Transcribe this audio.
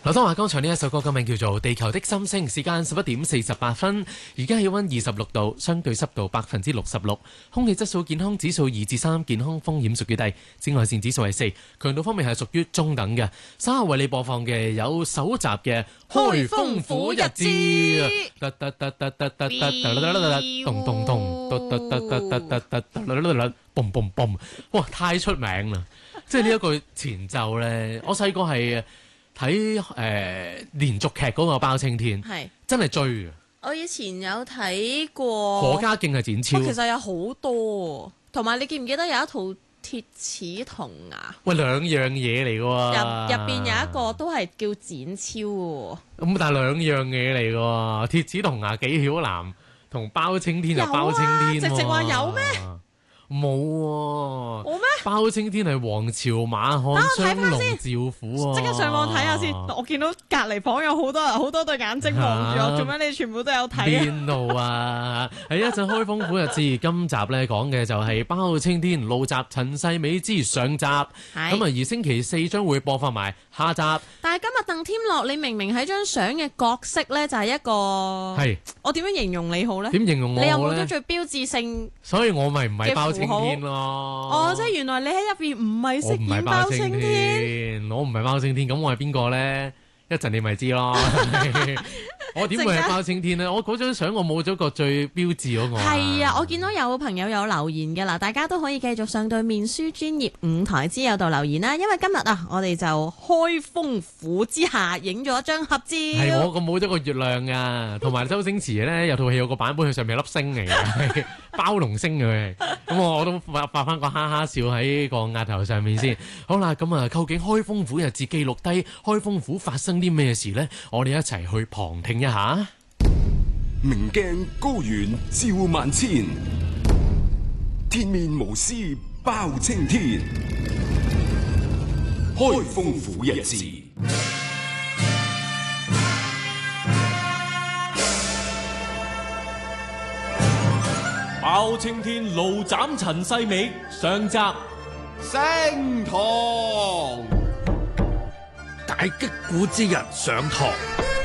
劉德華剛才呢一首歌嘅名叫做《地球的心聲》，時間11:48，而家氣溫26度，相對濕度66%，空氣質素健康指數2至3，健康風險屬於低，紫外線指數係4，強度方面係屬於中等嘅。稍後為你播放嘅有首集嘅《開封府日誌》，咚咚咚，嘣嘣嘣，哇！太出名啦！即係呢一個前奏咧，我細個係睇連續劇嗰個包青天，係真係追嘅。 我以前有睇過何家勁係展超， 其實有好多，同埋你記唔記得有一套鐵齒銅牙？ 喂，兩樣嘢嚟嘅喎， 入邊有一個都係叫展超嘅。 咁但係兩樣嘢嚟嘅喎，鐵齒銅牙紀曉嵐同包青天就包青天， 直直話有咩？ 冇喎， 冇咩？ 包青天係王朝馬漢雙龍趙虎啊！ 即刻上網睇下先。我見到隔離房有好多對眼睛望住我，做咩你全部都有睇啊？ 邊度啊？係一陣開封府日誌，今集咧講嘅就係包青天怒襲陳世美之上集。咁啊，而星期4將會播放埋下集。 但係今日鄧添樂，你明明喺張相嘅角色咧，就係一個係我點樣形容你好咧？ 點形容我咧？ 你有冇咗最標誌性？所以我咪唔係包青天咯。 哦，即係原來你喺入邊唔係飾演包青天。 我唔係包青天，咁我係邊個咧？一陣你咪知咯。我點會係包青天呢？我嗰張相我冇咗個最標誌嗰個。 係啊，我見到有朋友有留言嘅啦，大家都可以繼續上到面書專頁舞台之友度留言啦。因為今日啊，我哋就開封府之下影咗一張合照。係我冇咗個月亮啊，同埋周星馳咧有套戲有個版本佢上面有粒星嚟嘅，包龍星嘅。咁我都發翻個哈哈笑喺個額頭上面先。好啦，咁啊，究竟開封府日誌記錄低開封府發生啲咩事呢？我哋一齊去旁聽一下。 明鏡高懸照萬千，天面無私包青天。開封府日誌。 包青天怒斬陳世美上集。 升堂，大擊鼓之日上堂。